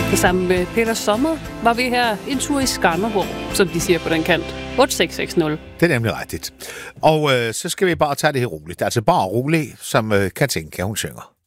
Sammen med Peter Sommer var vi her en tur i Skanderborg, som de siger på den kant. 8660. Det er nemlig rigtigt. Og så skal vi bare tage det her roligt. Altså bare roligt, som Katinka, hun synger.